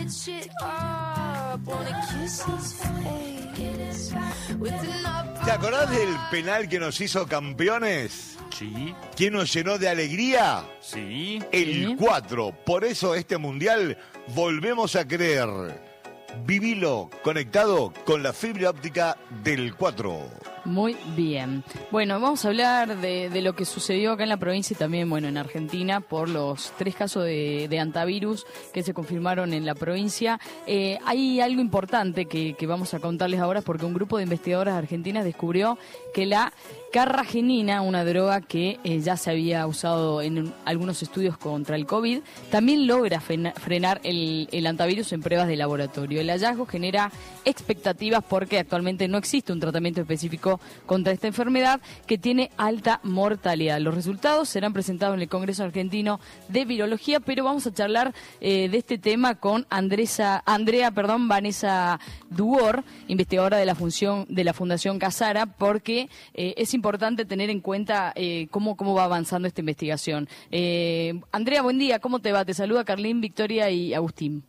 ¿Te acordás del penal que nos hizo campeones? Sí. ¿Quién nos llenó de alegría? Sí. El 4. Por eso este mundial volvemos a creer. Vivilo conectado con la fibra óptica del 4. Muy bien. Bueno, vamos a hablar de lo que sucedió acá en la provincia y también, bueno, en Argentina por los 3 casos de hantavirus que se confirmaron en la provincia. Hay algo importante que vamos a contarles ahora porque un grupo de investigadoras argentinas descubrió que la carragenina, una droga que ya se había usado en algunos estudios contra el COVID, también logra frenar el hantavirus en pruebas de laboratorio. El hallazgo genera expectativas porque actualmente no existe un tratamiento específico contra esta enfermedad que tiene alta mortalidad. Los resultados serán presentados en el Congreso Argentino de Virología, pero vamos a charlar de este tema con Andrea Vanessa Duor, investigadora de la Fundación Casara, porque es importante tener en cuenta cómo va avanzando esta investigación. Andrea, buen día, ¿cómo te va? Te saluda Carlín, Victoria y Agustín.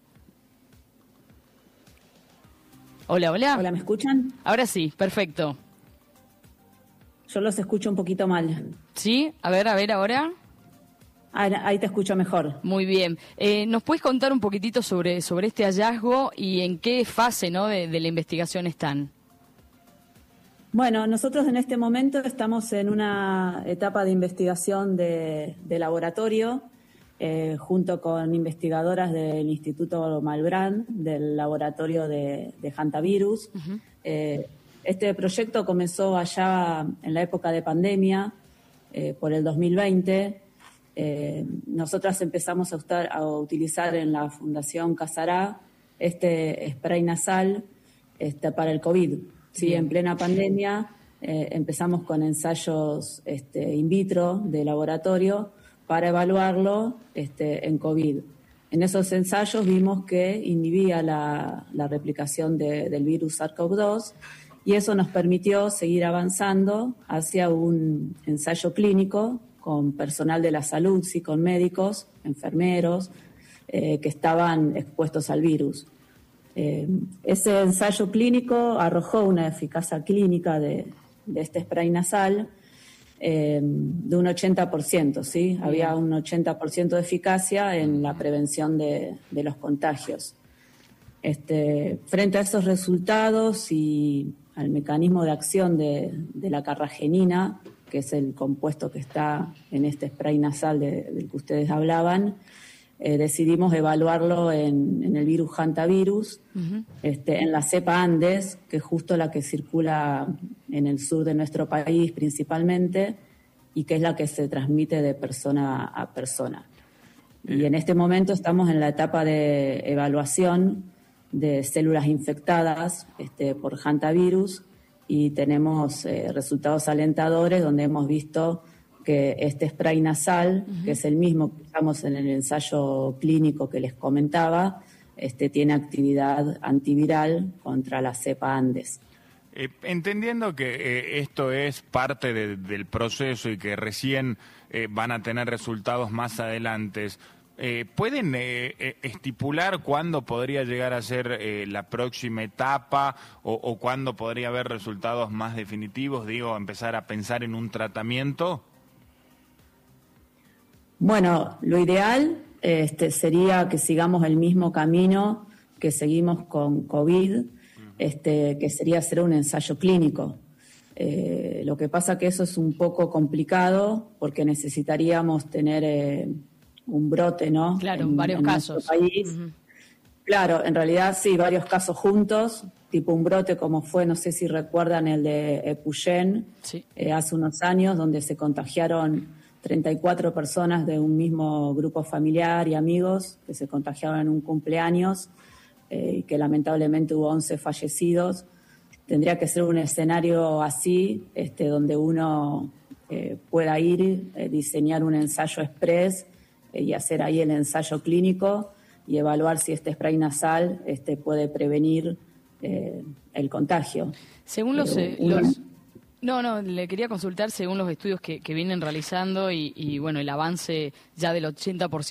Hola, hola. Hola, ¿me escuchan? Ahora sí, perfecto. Yo los escucho un poquito mal. ¿Sí? A ver, ahora. Ahí te escucho mejor. Muy bien. ¿Nos puedes contar un poquitito sobre este hallazgo y en qué fase, ¿no, de la investigación están? Bueno, nosotros en este momento estamos en una etapa de investigación de laboratorio, junto con investigadoras del Instituto Malbrán, del laboratorio de hantavirus. Uh-huh. Este proyecto comenzó allá en la época de pandemia, por el 2020. Nosotras empezamos a utilizar en la Fundación Casará este spray nasal para el COVID. Sí, en plena pandemia empezamos con ensayos in vitro de laboratorio para evaluarlo en COVID. En esos ensayos vimos que inhibía la replicación del virus SARS-CoV-2 y eso nos permitió seguir avanzando hacia un ensayo clínico con personal de la salud, sí, con médicos, enfermeros, que estaban expuestos al virus. Ese ensayo clínico arrojó una eficacia clínica de este spray nasal de un 80%, ¿sí? Había un 80% de eficacia en la prevención de los contagios. Frente a esos resultados y al mecanismo de acción de la carragenina, que es el compuesto que está en este spray nasal del que ustedes hablaban, decidimos evaluarlo en el virus hantavirus, uh-huh. En la cepa Andes, que es justo la que circula en el sur de nuestro país principalmente, y que es la que se transmite de persona a persona. Y en este momento estamos en la etapa de evaluación de células infectadas por hantavirus, y tenemos resultados alentadores donde hemos visto que este spray nasal, uh-huh. que es el mismo que usamos en el ensayo clínico que les comentaba, tiene actividad antiviral contra la cepa Andes. Entendiendo que esto es parte del proceso y que recién van a tener resultados más adelante, ¿pueden estipular cuándo podría llegar a ser la próxima etapa o cuándo podría haber resultados más definitivos? Digo, empezar a pensar en un tratamiento. Bueno, lo ideal sería que sigamos el mismo camino que seguimos con COVID, que sería hacer un ensayo clínico. Lo que pasa que eso es un poco complicado porque necesitaríamos tener un brote, ¿no? Claro, en varios casos. País. Uh-huh. Claro, en realidad sí, varios casos juntos, tipo un brote como fue, no sé si recuerdan el de Epuyén, sí. Hace unos años, donde se contagiaron 34 personas de un mismo grupo familiar y amigos que se contagiaban en un cumpleaños y que lamentablemente hubo 11 fallecidos. Tendría que ser un escenario así, donde uno pueda ir, diseñar un ensayo express y hacer ahí el ensayo clínico y evaluar si este spray nasal puede prevenir el contagio. Según No, le quería consultar según los estudios que vienen realizando y bueno, el avance ya del 80%